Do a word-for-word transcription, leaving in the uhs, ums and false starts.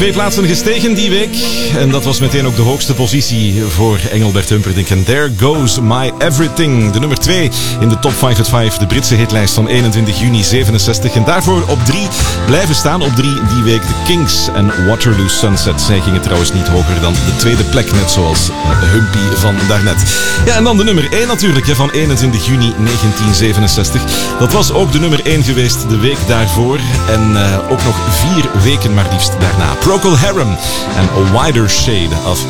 Twee plaatsen gestegen die week. En dat was meteen ook de hoogste positie voor Engelbert Humperdinck. En There Goes My Everything. De nummer twee in de Top vijf at vijf. De Britse hitlijst van eenentwintig juni zevenenzestig. En daarvoor op drie blijven staan. Op drie die week de Kings en Waterloo Sunset. Zij gingen trouwens niet hoger dan de tweede plek. Net zoals Humpy van daarnet. Ja, en dan de nummer één natuurlijk van eenentwintig juni negentien zevenenzestig. Dat was ook de nummer één geweest de week daarvoor. En uh, ook nog vier weken maar liefst daarna. Procol Harum en A Wider Shade of